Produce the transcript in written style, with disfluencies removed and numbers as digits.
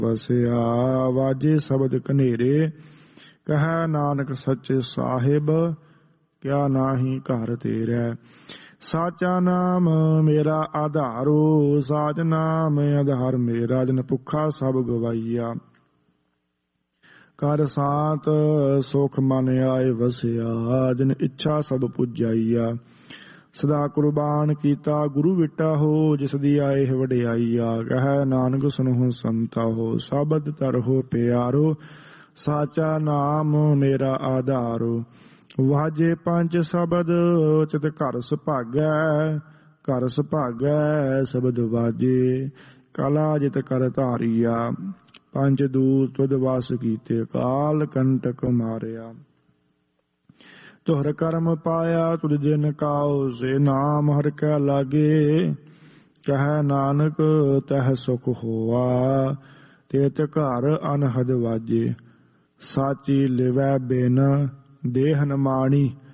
ਵਸਿਆ। ਵਾਜੇ ਸ਼ਬਦ ਕਨੇਰੇ ਕਹੈ ਨਾਨਕ ਸੱਚੇ ਸਾਹਿਬ, ਕਿਆ ਨਾਹੀ ਘਰ ਤੇਰੇ। ਸਾਚਾ ਨਾਮ ਮੇਰਾ ਆਧਾਰੋ, ਸਾਚ ਨਾਮ ਆਧਾਰ ਮੇਰਾ। ਜਨ ਭੁੱਖਾ ਸਭ ਗਵਾਈਆ, ਕਰ ਸਾਤ ਸੁਖ ਮਨ ਆਏ ਵਸਿਆ। ਜਨ ਇੱਛਾ ਸਭ ਪੁਜਾਈਆ, ਸਦਾ ਕੁਰਬਾਨ ਕੀਤਾ ਗੁਰੂ ਵਿਟਾ ਹੋ। ਜਿਸ ਦੀ ਆਏ ਵਡਿਆਈਆ, ਕਹੈ ਨਾਨਕ ਸੁਨਹੁ ਸੰਤਾ ਹੋ। ਸ਼ਬਦ ਤਰਹੁ ਪਿਆਰੋ, ਸਾਚਾ ਨਾਮ ਮੇਰਾ ਆਧਾਰੋ। ਵਾਜੇ ਪੰਜ ਸ਼ਬਦ ਚਿਤ ਘਰ ਸੁਭਾਗੈ, ਘਰ ਸੁਭਾਗੈ ਸ਼ਬਦ ਵਾਜੇ। ਕਲਾ ਜਿਤ ਕਰ ਧਾਰੀਆ, ਪੰਜ ਦੂਤ ਤੁਧ ਵਾਸ ਕੀਤੇ। ਕਾਲ ਕੰਟਕ ਮਾਰਿਆ, ਤੁਹਰ ਕਰਮ ਪਾਇਆ। ਤੁਧ ਜਿਨ ਕਾਉ ਸੇ ਨਾਮ ਹਰਿ ਕੈ ਲਾਗੇ। ਕਹੈ ਨਾਨਕ ਤਹ ਸੁਖ ਹੋਆ, ਤੇਤ ਘਰ ਅਨਹਦ ਵਾਜੇ। ਸਾਚੀ ਲਿਵੈ ਬਿਨ ਦੇਹ ਨ ਮਾਣੀ,